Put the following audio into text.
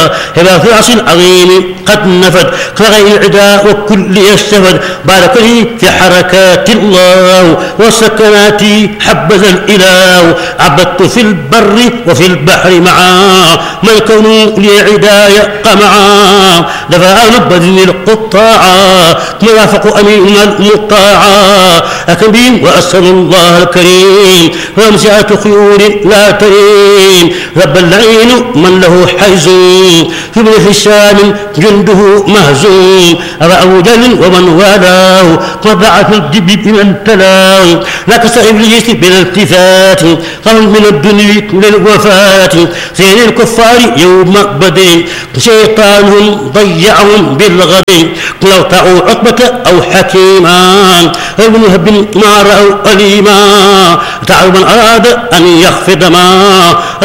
هبا في عصر عظيم قد نفد كغير العداء وكل يستفد بارك لي في حركات الله والسكنات حبذا الإله عبدت في البر وفي البحر معا ما الكون لي عداية قمعا دفع نبذ القطاعا مرافق أمين المطاعا أكبين وأسأل الله الكريم وامسعة خيول لا ترين رب العين من له حيز في ابن حسام جنده مهزوم أبا جل ومن والاه وضعف الدب بمن تلاه لا كإبليس بالالتفات قبل من الدنيا للوفاة زين الكفار يوم بدر شيطانهم ضيعهم بالغد لو طاعوا عقبة أو حكيما ابن هب ما رأوا أليما تعالوا من أراد أن يخفض ما